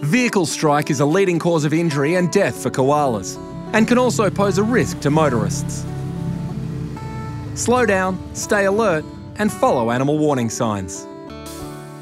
Vehicle strike is a leading cause of injury and death for koalas, and can also pose a risk to motorists. Slow down, stay alert, and follow animal warning signs.